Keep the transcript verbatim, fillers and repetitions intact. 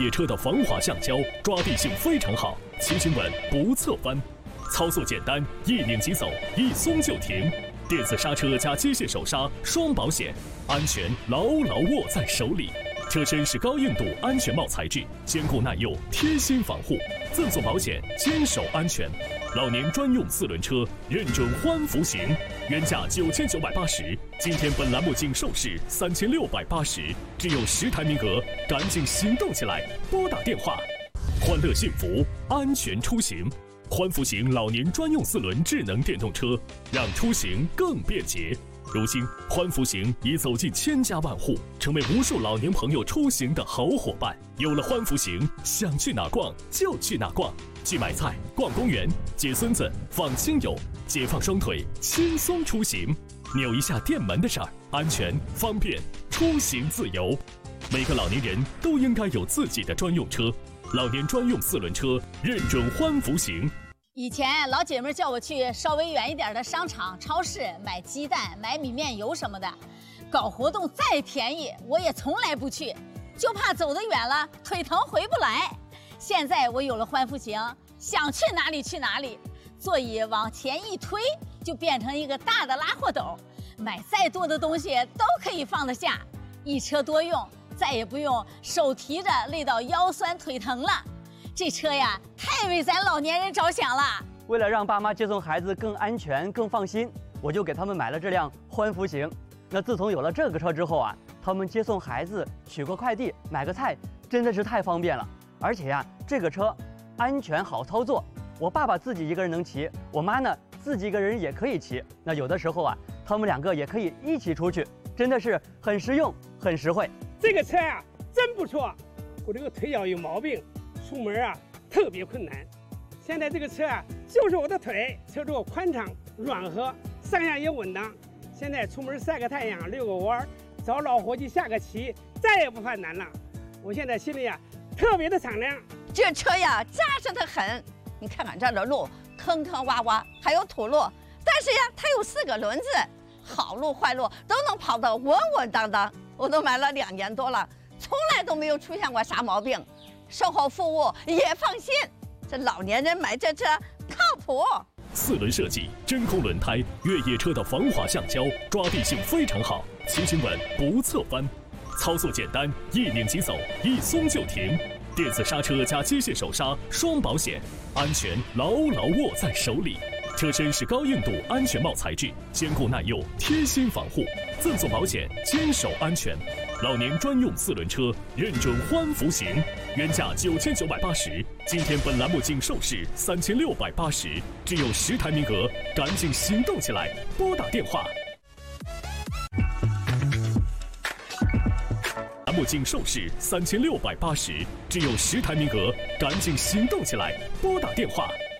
野车的防滑橡胶，抓地性非常好，骑行稳不侧翻，操作简单，一拧即走，一松就停。电子刹车加机械手刹双保险，安全牢牢握在手里。车身是高硬度安全帽材质，坚固耐用，贴心防护，赠送保险，坚守安全。老年专用四轮车，认准欢福行，原价九千九百八十，今天本栏目仅售市三千六百八十，只有十台名额，赶紧行动起来，拨打电话。欢乐幸福，安全出行。欢福行老年专用四轮智能电动车，让出行更便捷。如今，欢福行已走进千家万户，成为无数老年朋友出行的好伙伴。有了欢福行，想去哪逛就去哪逛，去买菜、逛公园、接孙子、访亲友，解放双腿，轻松出行。扭一下电门的事儿，安全方便，出行自由。每个老年人都应该有自己的专用车，老年专用四轮车，认准欢福行。 以前老姐妹叫我去稍微远一点的商场、超市买鸡蛋、买米面油什么的，搞活动再便宜，我也从来不去，就怕走得远了腿疼回不来。现在我有了欢福行，想去哪里去哪里，座椅往前一推，就变成一个大的拉货斗，买再多的东西都可以放得下，一车多用，再也不用手提着累到腰酸腿疼了。这车呀，太为咱老年人着想了。 为了让爸妈接送孩子更安全、更放心，我就给他们买了这辆欢福行。那自从有了这个车之后啊，他们接送孩子、取个快递、买个菜，真的是太方便了。而且呀，这个车安全好操作，我爸爸自己一个人能骑，我妈呢自己一个人也可以骑。那有的时候啊，他们两个也可以一起出去，真的是很实用、很实惠。 这个车啊，真不错。我这个腿脚有毛病。出门啊特别困难，现在这个车啊就是我的腿，车座宽敞软和，上下也稳当。现在出门晒个太阳、遛个弯，找老伙计下个棋，再也不犯难了。我现在心里啊特别的敞亮。 这车呀扎实得很，你看看这儿的路坑坑洼洼，还有土路，但是呀它有四个轮子，好路坏路都能跑得稳稳当当。我都买了两年多了，从来都没有出现过啥毛病。售后服务也放心，这老年人买这车靠谱。 四轮设计，真空轮胎，越野车的防滑橡胶，抓地性非常好，骑行稳不侧翻，操作简单，一拧即走，一松就停。电子刹车加机械手刹双保险，安全牢牢握在手里。车身是高硬度安全帽材质，坚固耐用，贴心防护，赠送保险，坚守安全。老年专用四轮车，认准欢福行，原价九千九百八十，今天本栏目仅售市三千六百八十，只有十台名额，赶紧行动起来，拨打电话。栏目仅售市三千六百八十，只有十台名额，赶紧行动起来，拨打电话。